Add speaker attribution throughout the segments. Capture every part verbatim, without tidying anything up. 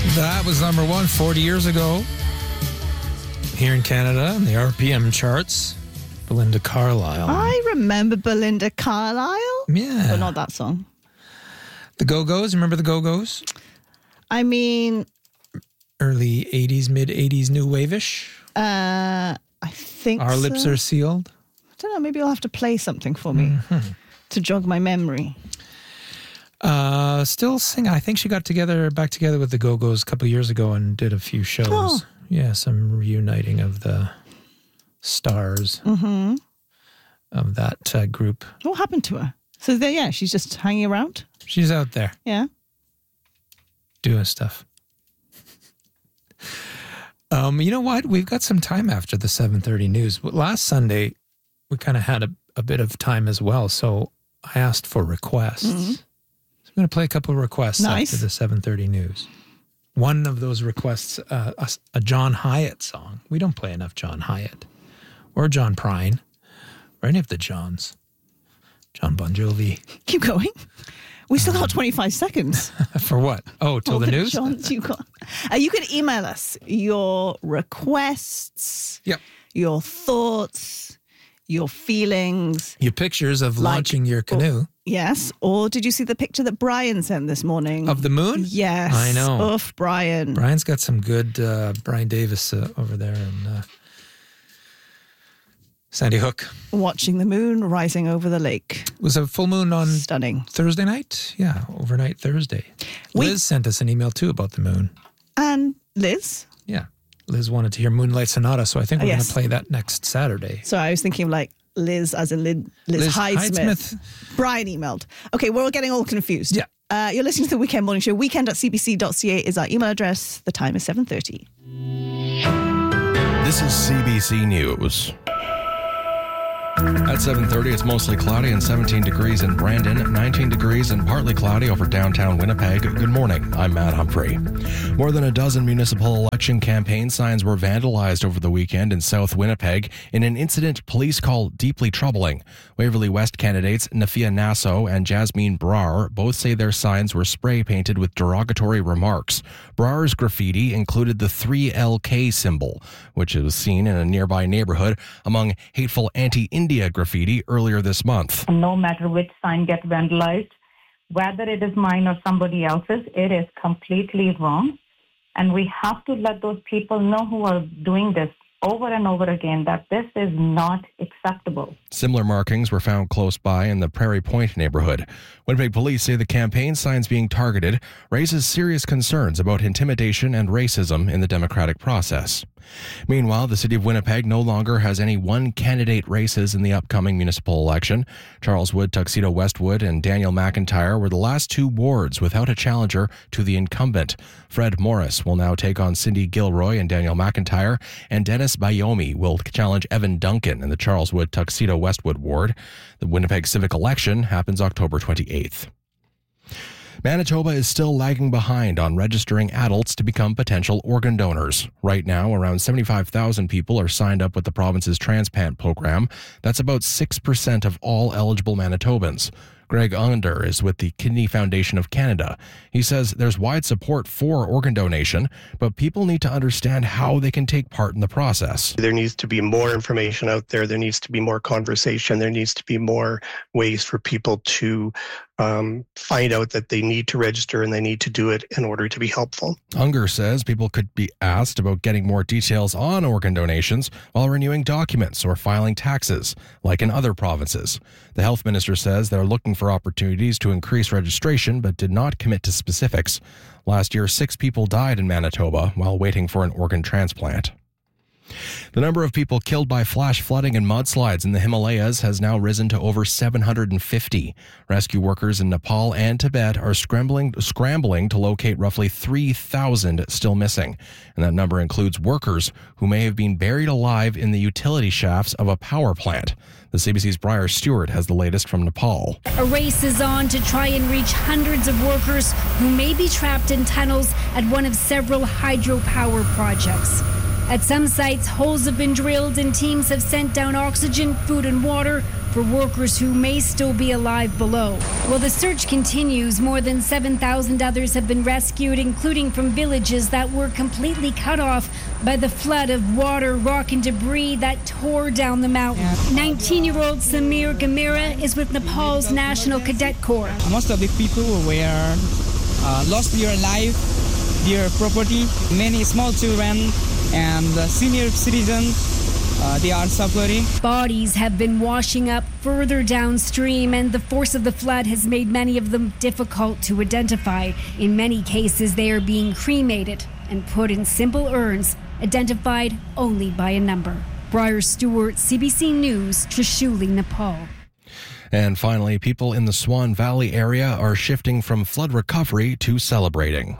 Speaker 1: That was number one forty years ago here in Canada on the R P M charts. Belinda Carlisle.
Speaker 2: I remember Belinda Carlisle.
Speaker 1: Yeah.
Speaker 2: But not that song.
Speaker 1: The Go-Go's. Remember the Go-Go's?
Speaker 2: I mean...
Speaker 1: Early eighties, mid-eighties, new wave-ish.
Speaker 2: Uh, I think
Speaker 1: Our
Speaker 2: so.
Speaker 1: Lips Are Sealed.
Speaker 2: I don't know. Maybe you'll have to play something for me
Speaker 1: Mm-hmm.
Speaker 2: to jog my memory.
Speaker 1: Uh, still sing. I think she got together, back together with the Go-Go's a couple of years ago and did a few shows.
Speaker 2: Oh.
Speaker 1: Yeah, some reuniting of the stars
Speaker 2: Mm-hmm.
Speaker 1: of that uh, group.
Speaker 2: What happened to her? So there, yeah, she's just hanging around.
Speaker 1: She's out there
Speaker 2: Yeah.
Speaker 1: doing stuff. Um, you know what? We've got some time after the seven thirty news. Last Sunday, we kind of had a, a bit of time as well, so I asked for requests.
Speaker 2: Mm-hmm.
Speaker 1: So I'm going to play a couple of requests
Speaker 2: Nice.
Speaker 1: after the seven thirty news. One of those requests, uh, a, a John Hyatt song. We don't play enough John Hyatt. Or John Prine. Or any of the Johns. John Bon Jovi.
Speaker 2: Keep going. We still got twenty-five seconds.
Speaker 1: For what? Oh, till
Speaker 2: All
Speaker 1: the
Speaker 2: the
Speaker 1: news?
Speaker 2: Johns you got. Uh, you can email us your requests,
Speaker 1: Yep.
Speaker 2: your thoughts, your feelings.
Speaker 1: Your pictures of
Speaker 2: Like-
Speaker 1: launching your canoe.
Speaker 2: Yes. Or did you see the picture that Brian sent this morning?
Speaker 1: Of the moon?
Speaker 2: Yes.
Speaker 1: I know.
Speaker 2: Oof, Brian.
Speaker 1: Brian's got some good, uh, Brian Davis uh, over there in uh, Sandy Hook.
Speaker 2: Watching the moon rising over the lake.
Speaker 1: It was a full moon on
Speaker 2: Stunning.
Speaker 1: Thursday night? Yeah, overnight Thursday.
Speaker 2: We-
Speaker 1: Liz sent us an email too about the moon.
Speaker 2: And Liz?
Speaker 1: Yeah. Liz wanted to hear Moonlight Sonata, so I think we're
Speaker 2: Yes.
Speaker 1: going to play that next Saturday.
Speaker 2: So I was thinking of like Liz as in Liz, Liz,
Speaker 1: Liz
Speaker 2: Hyde-Smith. Brian emailed. Okay, we're all getting all confused.
Speaker 1: Yeah.
Speaker 2: Uh, you're listening to the Weekend Morning Show. Weekend at c b c dot c a is our email address. The time is seven thirty.
Speaker 3: This is C B C News. At seven thirty, it's mostly cloudy and seventeen degrees in Brandon, nineteen degrees and partly cloudy over downtown Winnipeg. Good morning. I'm Matt Humphrey. More than a dozen municipal election campaign signs were vandalized over the weekend in South Winnipeg in an incident police call deeply troubling. Waverley West candidates Nafia Nasso and Jasmine Brar both say their signs were spray painted with derogatory remarks. Brar's graffiti included the three L K symbol, which was seen in a nearby neighborhood among hateful anti-India graffiti earlier this month.
Speaker 4: No matter which sign gets vandalized, whether it is mine or somebody else's, it is completely wrong. And we have to let those people know who are doing this over and over again that this is not acceptable.
Speaker 3: Similar markings were found close by in the Prairie Point neighborhood. Winnipeg police say the campaign signs being targeted raises serious concerns about intimidation and racism in the democratic process. Meanwhile, the city of Winnipeg no longer has any one-candidate races in the upcoming municipal election. Charles Wood, Tuxedo Westwood, and Daniel McIntyre were the last two wards without a challenger to the incumbent. Fred Morris will now take on Cindy Gilroy and Daniel McIntyre, and Dennis Bayomi will challenge Evan Duncan in the Charles Wood, Tuxedo Westwood ward. The Winnipeg civic election happens October twenty-eighth. Manitoba is still lagging behind on registering adults to become potential organ donors. Right now, around seventy-five thousand people are signed up with the province's transplant program. That's about six percent of all eligible Manitobans. Greg Under is with the Kidney Foundation of Canada. He says there's wide support for organ donation, but people need to understand how they can take part in the process.
Speaker 5: There needs to be more information out there. There needs to be more conversation. There needs to be more ways for people to um, find out that they need to register and they need to do it in order to be helpful.
Speaker 3: Unger says people could be asked about getting more details on organ donations while renewing documents or filing taxes, like in other provinces. The health minister says they're looking for opportunities to increase registration, but did not commit to specifics. Last year, six people died in Manitoba while waiting for an organ transplant. The number of people killed by flash flooding and mudslides in the Himalayas has now risen to over seven hundred fifty. Rescue workers in Nepal and Tibet are scrambling, scrambling to locate roughly three thousand still missing. And that number includes workers who may have been buried alive in the utility shafts of a power plant. The C B C's Briar Stewart has the latest from Nepal.
Speaker 6: A race is on to try and reach hundreds of workers who may be trapped in tunnels at one of several hydropower projects. At some sites, holes have been drilled and teams have sent down oxygen, food and water for workers who may still be alive below. While the search continues, more than seven thousand others have been rescued, including from villages that were completely cut off by the flood of water, rock, and debris that tore down the mountain. nineteen-year-old Samir Gamira is with Nepal's National Cadet Corps.
Speaker 7: Most of the people were uh, lost their life, their property. Many small children and uh, senior citizens, uh, they are suffering.
Speaker 6: Bodies have been washing up further downstream, and the force of the flood has made many of them difficult to identify. In many cases, they are being cremated and put in simple urns, identified only by a number. Briar Stewart, C B C News, Trishuli, Nepal.
Speaker 3: And finally, people in the Swan Valley area are shifting from flood recovery to celebrating.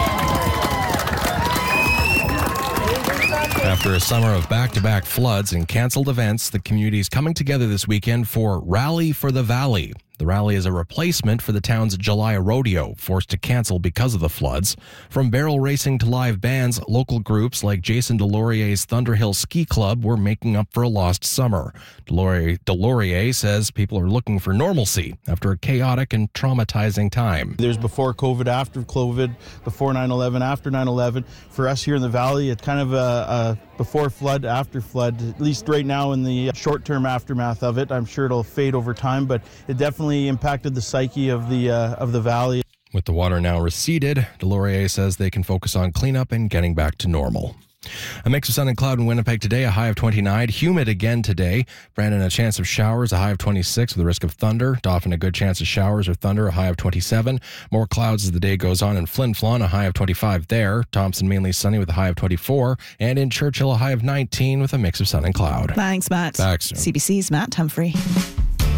Speaker 3: After a summer of back-to-back floods and canceled events, the community is coming together this weekend for Rally for the Valley. The rally is a replacement for the town's July Rodeo, forced to cancel because of the floods. From barrel racing to live bands, local groups like Jason Delorier's Thunderhill Ski Club were making up for a lost summer. Delorier, Delorier says people are looking for normalcy after a chaotic and traumatizing time.
Speaker 8: There's before COVID, after COVID, before nine eleven, after nine eleven. For us here in the valley, it's kind of a, a before flood, after flood, at least right now in the short-term aftermath of it. I'm sure it'll fade over time, but it definitely impacted the psyche of the uh, of the valley.
Speaker 3: With the water now receded, Delorier says they can focus on cleanup and getting back to normal. A mix of sun and cloud in Winnipeg today, a high of twenty-nine. Humid again today. Brandon, a chance of showers, a high of twenty-six with a risk of thunder. Dauphin, a good chance of showers or thunder, a high of twenty-seven. More clouds as the day goes on in Flin Flon, a high of twenty-five there. Thompson, mainly sunny with a high of twenty-four. And in Churchill, a high of nineteen with a mix of sun and cloud.
Speaker 2: Thanks, Matt.
Speaker 3: Back soon.
Speaker 2: C B C's Matt Humphrey.